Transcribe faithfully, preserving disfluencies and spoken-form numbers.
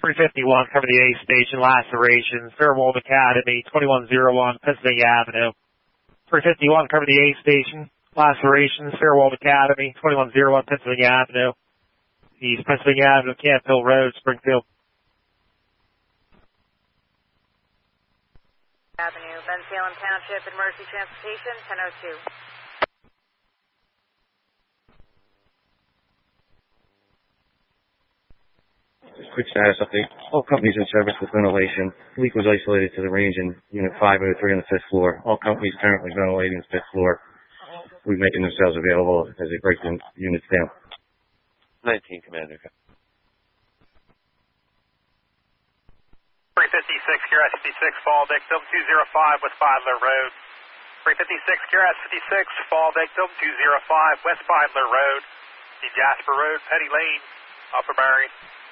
three fifty-one, cover the A station, lacerations, Fairwold Academy, twenty-one oh one, Pennsylvania Avenue. three fifty-one, cover the A station, lacerations, Fairwold Academy, twenty-one oh one, Pennsylvania Avenue. East Pennsylvania Avenue, Camp Hill Road, Springfield. Avenue, Ben Salem Township, Emergency Transportation, ten oh two. Just quick status update. All companies in service with ventilation. Leak was isolated to the range in Unit five oh three on the fifth floor. All companies currently ventilating the fifth floor. We're making themselves available as they break the units down. nineteen, Commander. three fifty-six, Q R S fifty-six, fall victim, two oh five West Fidler Road. three fifty-six, Q R S fifty-six, fall victim, two oh five West Fidler Road. The Jasper Road, Petty Lane, Upper Murray.